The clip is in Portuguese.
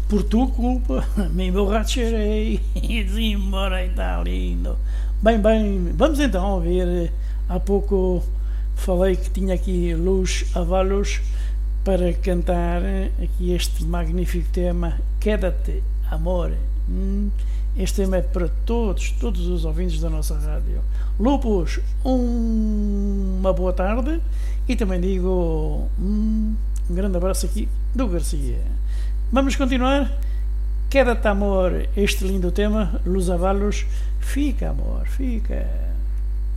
por tua culpa, me emborracharei e desemborei, está lindo. Bem, vamos então ouvir. Há pouco falei que tinha aqui Luz Avalos para cantar aqui este magnífico tema, Quédate, Amor. Este tema é para todos os ouvintes da nossa rádio. Lupus, uma boa tarde e também digo um grande abraço aqui do Garcia. Vamos continuar? Quédate, amor, este lindo tema, Luz Avalos, fica, amor, fica.